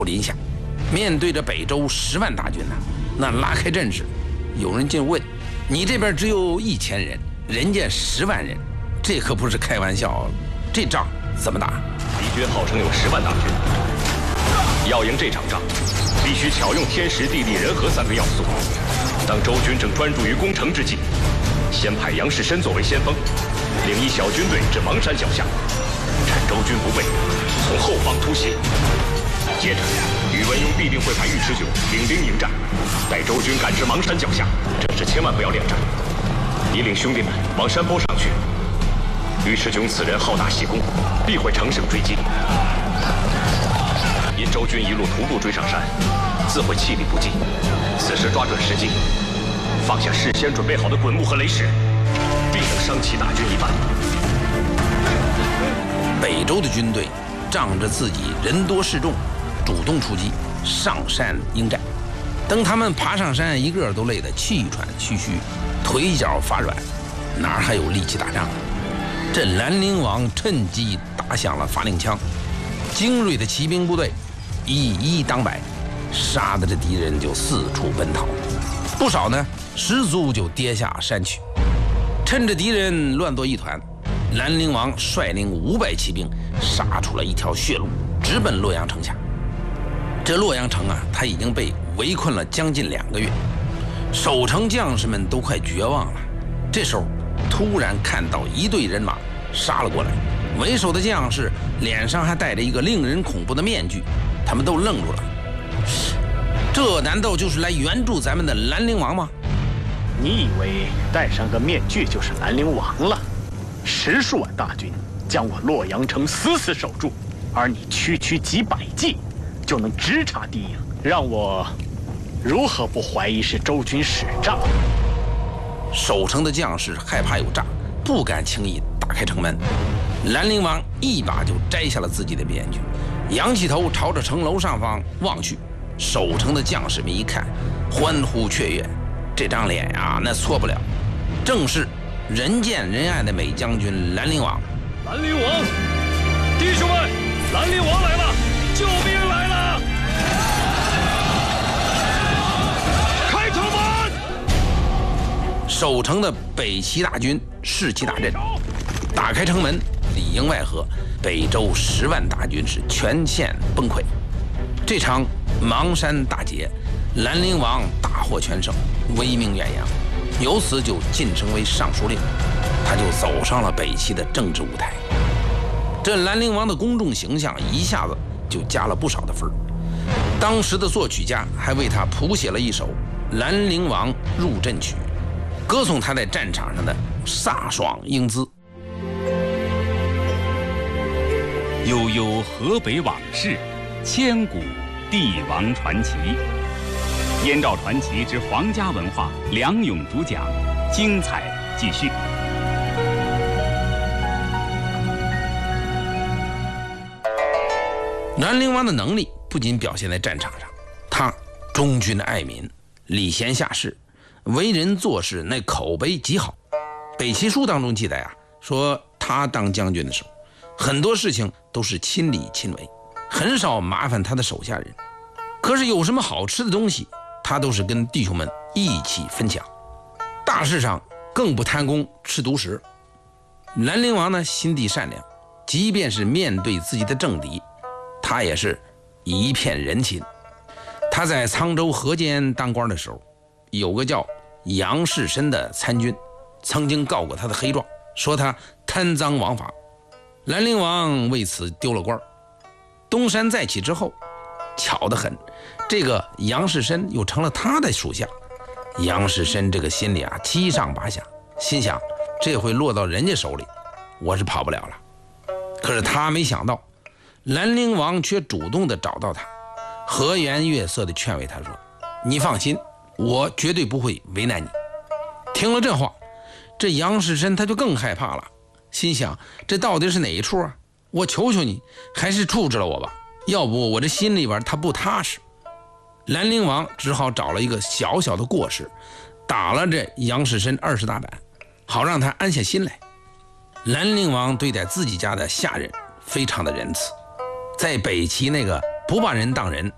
临下，面对着北周10万大军那拉开阵势，有人就问：你这边只有1000人，人家10万人，这可不是开玩笑，这仗怎么打？ 敌军号称有10万大军，要赢这场仗，必须巧用天时地利人和3个要素。当周军正专注于攻城之际，先派杨士深作为先锋，领一小军队至邙山脚下，趁周军不备，从后方突袭。接着，宇文邕必定会派尉迟迥领兵迎战，待周军赶至邙山脚下，这时千万不要恋战，你领兄弟们往山坡上去。尉迟迥此人好大喜功，必会乘胜追击。因周军一路徒步追上山，自会气力不济。此时抓准时机，放下事先准备好的滚木和雷石，必能伤其大军一半。 北周的军队仗着自己人多势众，主动出击，上山应战。等他们爬上山，一个都累得气喘吁吁，腿脚发软，哪还有力气打仗？这兰陵王趁机打响了发令枪，精锐的骑兵部队一当百，杀得这敌人就四处奔逃，不少呢失足就跌下山去。趁着敌人乱作一团，兰陵王率领500骑兵杀出了一条血路，直奔洛阳城下。这洛阳城他已经被围困了将近2个月，守城将士们都快绝望了。这时候突然看到一队人马杀了过来，为首的将士脸上还戴着一个令人恐怖的面具，他们都愣住了。这难道就是来援助咱们的兰陵王吗？ 你以为戴上个面具就是兰陵王了？10数万大军将我洛阳城死死守住，而你区几百骑就能直插敌营，让我如何不怀疑是周军使诈？ 守城的将士害怕有诈，不敢轻易打开城门。兰陵王一把就摘下了自己的面具，仰起头朝着城楼上方望去。守城的将士们一看，欢呼雀跃，这张脸那错不了，正是人见人爱的美将军兰陵王。 兰陵王，弟兄们，兰陵王来了，救兵来了！开城门！ 守城的北齐大军士气大振，打开城门，里应外合，北周10万大军是全线崩溃。这场邙山大捷，兰陵王大获全胜，威名远扬，由此就晋升为尚书令，他就走上了北齐的政治舞台。这兰陵王的公众形象一下子就加了不少的分。当时的作曲家还为他谱写了一首《兰陵王入阵曲》，歌颂他在战场上的飒爽英姿。 悠悠河北往事，千古帝王传奇。燕赵传奇之皇家文化，梁勇主讲，精彩继续。 兰陵王的能力不仅表现在战场上，他忠君爱民，礼贤下士，为人做事那口碑极好。北齐书当中记载说他当将军的时候，很多事情都是亲力亲为，很少麻烦他的手下人。可是有什么好吃的东西，他都是跟弟兄们一起分享。大事上更不贪功吃独食。兰陵王呢，心地善良，即便是面对自己的政敌，他也是一片人情。他在沧州河间当官的时候，有个叫杨士深的参军曾经告过他的黑状，说他贪赃枉法。兰陵王为此丢了官。东山再起之后，巧得很，这个杨士深又成了他的属下。杨士深这个心里七上八下，心想这回落到人家手里，我是跑不了了。可是他没想到，兰陵王却主动地找到他，和颜悦色地劝慰他说：你放心，我绝对不会为难你。听了这话，这杨士深他就更害怕了，心想这到底是哪一处我求求你，还是处置了我吧，要不我这心里边他不踏实。兰陵王只好找了一个小小的过失，打了这杨士深20大板，好让他安下心来。兰陵王对待自己家的下人非常的仁慈，在北齐那个不把人当人